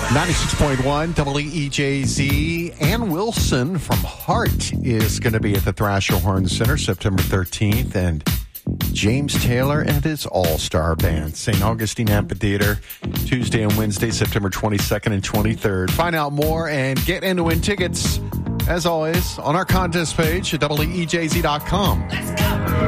96.1 WEJZ. Ann Wilson from Heart is going to be at the Thrasher Horn Center September 13th, and James Taylor and his all-star band, St. Augustine Amphitheater, Tuesday and Wednesday, September 22nd and 23rd. Find out more and get in to win tickets, as always, on our contest page at WEJZ.com. Let's go!